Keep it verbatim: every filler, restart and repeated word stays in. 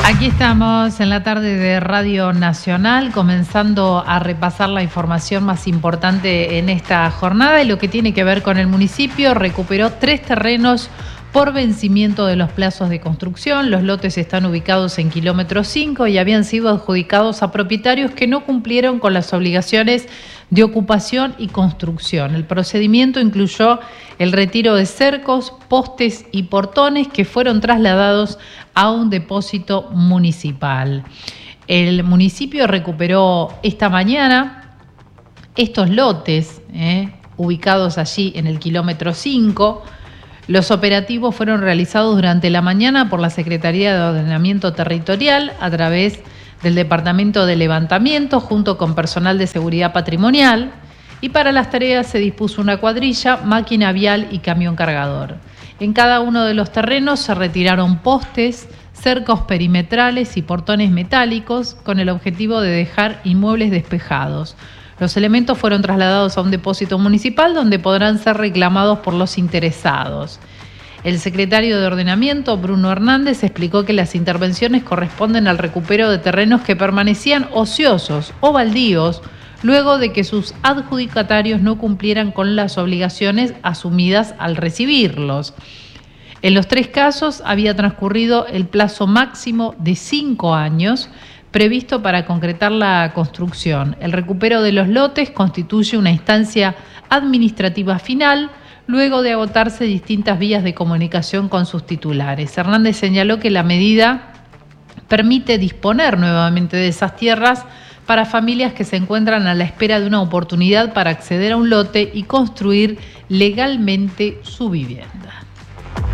Aquí estamos en la tarde de Radio Nacional, comenzando a repasar la información más importante en esta jornada y lo que tiene que ver con el municipio. Recuperó tres terrenos por vencimiento de los plazos de construcción. Los lotes están ubicados en kilómetro cinco y habían sido adjudicados a propietarios que no cumplieron con las obligaciones de ocupación y construcción. El procedimiento incluyó el retiro de cercos, postes y portones que fueron trasladados a un depósito municipal. El municipio recuperó esta mañana estos lotes eh, ubicados allí en el kilómetro cinco. Los operativos fueron realizados durante la mañana por la Secretaría de Ordenamiento Territorial a través del Departamento de Levantamiento junto con personal de seguridad patrimonial, y para las tareas se dispuso una cuadrilla, máquina vial y camión cargador. En cada uno de los terrenos se retiraron postes, cercos perimetrales y portones metálicos con el objetivo de dejar inmuebles despejados. Los elementos fueron trasladados a un depósito municipal donde podrán ser reclamados por los interesados. El secretario de Ordenamiento, Bruno Hernández, explicó que las intervenciones corresponden al recupero de terrenos que permanecían ociosos o baldíos luego de que sus adjudicatarios no cumplieran con las obligaciones asumidas al recibirlos. En los tres casos había transcurrido el plazo máximo de cinco años previsto para concretar la construcción. El recupero de los lotes constituye una instancia administrativa final luego de agotarse distintas vías de comunicación con sus titulares. Hernández señaló que la medida permite disponer nuevamente de esas tierras para familias que se encuentran a la espera de una oportunidad para acceder a un lote y construir legalmente su vivienda.